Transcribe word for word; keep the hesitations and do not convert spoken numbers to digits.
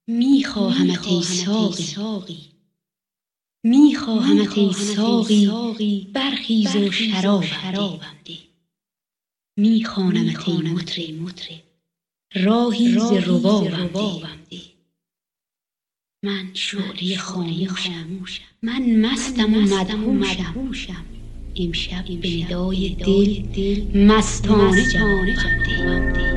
می خواهمت ای ساقی، می خواهمت ای ساقی، برخیز و شرابم ده. می خوانمت ای مطرب، راهی ز ربابم ده. من شعله خاموشم، من مستم و مدهوشم، امشب به ندای دل مستانه جوابم ده.